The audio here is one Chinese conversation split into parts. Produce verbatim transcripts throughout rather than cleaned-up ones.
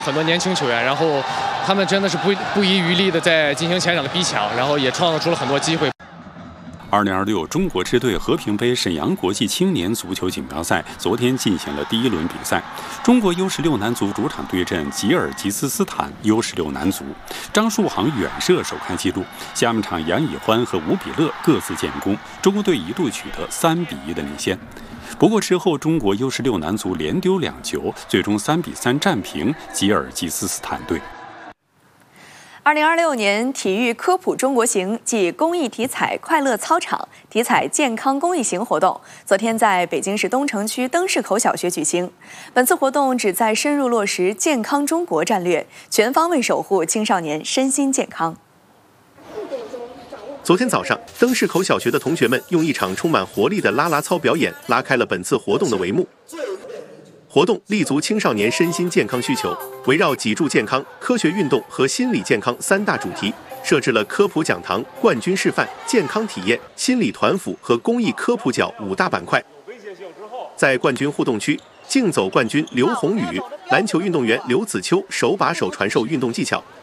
很多年轻球员，然后他们真的是不不遗余力的在进行前场的逼抢，然后也创造出了很多机会。 二零二六中国支队和平杯沈阳国际青年足球锦标赛昨天进行了第一轮比赛，中国 U 十六男足主场对阵吉尔吉斯斯坦 U 十六男足，张树航远射首开纪录，下半场杨以欢和吴比勒各自建功，中国队一度取得三比一的领先。不过之后中国 U 十六男足连丢两球，最终三比三战平吉尔吉斯斯坦队。 二零二六年体育科普中国行暨公益体彩快乐操场体彩健康公益行活动，昨天在北京市东城区灯市口小学举行。本次活动旨在深入落实健康中国战略，全方位守护青少年身心健康。 昨天早上，灯市口小学的同学们用一场充满活力的啦啦操表演，拉开了本次活动的帷幕。活动立足青少年身心健康需求，围绕脊柱健康、科学运动和心理健康三大主题，设置了科普讲堂、冠军示范、健康体验、心理团辅和公益科普角五大板块。在冠军互动区，竞走冠军刘宏宇、篮球运动员刘子秋手把手传授运动技巧。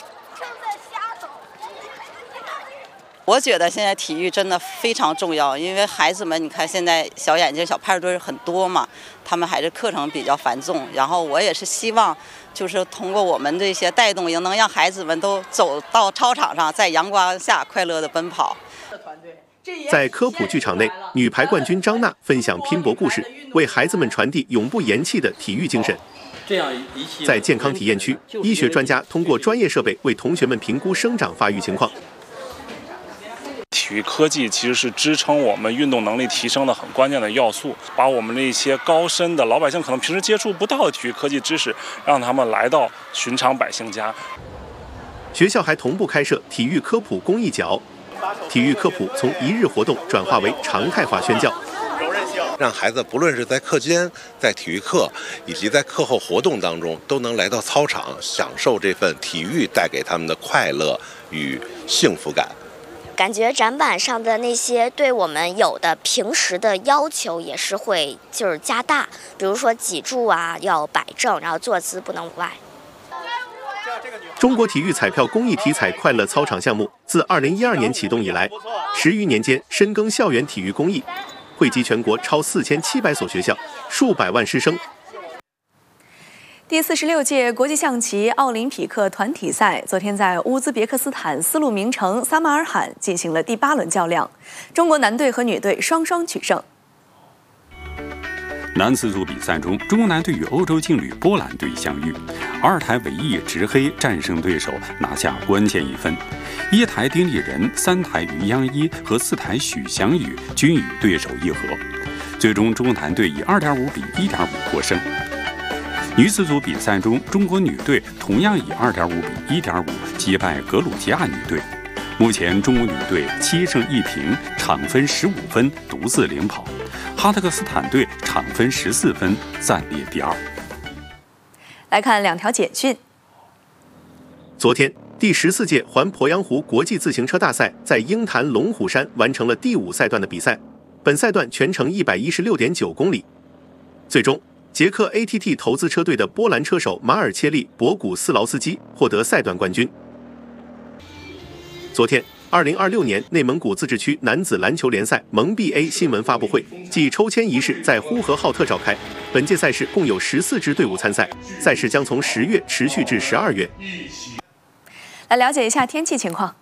我觉得现在体育真的非常重要，因为孩子们，你看现在小眼睛、小派对很多嘛，他们还是课程比较繁重。然后我也是希望，就是通过我们这些带动，也能让孩子们都走到操场上，在阳光下快乐的奔跑。 在科普剧场内，女排冠军张娜分享拼搏故事，为孩子们传递永不言弃的体育精神。在健康体验区，医学专家通过专业设备为同学们评估生长发育情况。 体育科技其实是支撑我们运动能力提升的很关键的要素，把我们那些高深的老百姓可能平时接触不到的体育科技知识，让他们来到寻常百姓家。 学校还同步开设体育科普公益角，体育科普从一日活动转化为常态化宣教， 让孩子不论是在课间、在体育课以及在课后活动当中，都能来到操场，享受这份体育带给他们的快乐与幸福感。 感觉展板上的那些对我们有的平时的要求也是会就是加大，比如说脊柱啊要摆正，然后坐姿不能歪。 中国体育彩票公益体彩快乐操场项目自二零一二年启动以来，十余年间深耕校园体育公益，惠及全国超四千七百所学校，数百万师生。 第四十六届国际象棋奥林匹克团体赛昨天在乌兹别克斯坦丝路名城撒马尔罕进行了第八轮较量，中国男队和女队双双取胜。 男子组比赛中，中国男队与欧洲劲旅波兰队相遇，二台韦毅执黑战胜对手，拿下关键一分。一台丁立人、三台于央一和四台许翔宇均与对手议和，最终中国男队以二点五比一点五获胜。女子组比赛中，中国女队同样以二点五比一点五击败格鲁吉亚女队。目前，中国女队七胜一平，场分十五分，独自领跑。哈萨克斯坦队场分十四分，暂列第二。 来看两条简讯。 昨天，第十四届环鄱阳湖国际自行车大赛在鹰潭龙虎山完成了第五赛段的比赛，本赛段全程一百一十六点九公里，最终。捷克 A T T 投资车队的波兰车手马尔切利·博古斯劳斯基获得赛段冠军。昨天，二零二六年内蒙古自治区男子篮球联赛蒙 B A 新闻发布会暨抽签仪式在呼和浩特召开。本届赛事共有十四支队伍参赛，赛事将从十月持续至十二月。 来了解一下天气情况。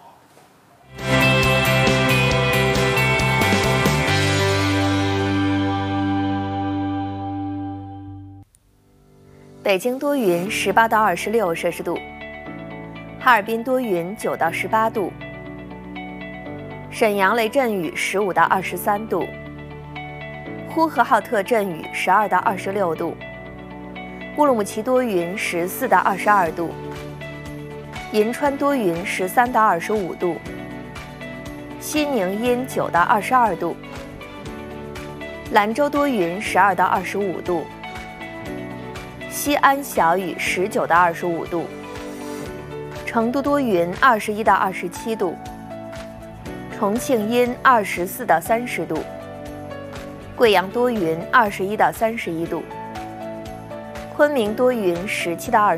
北京多云，十八到二十六摄氏度；哈尔滨多云，九到十八度；沈阳雷阵雨，十五到二十三度；呼和浩特阵雨，十二到二十六度；乌鲁木齐多云，十四到二十二度；银川多云，十三到二十五度；西宁阴，九到二十二度；兰州多云，十二到二十五度。西安小雨，十九到二十五度；成都多云，二十一到二十七度；重庆阴，二十四到三十度；贵阳多云，二十一到三十一度；昆明多云，十七到二十。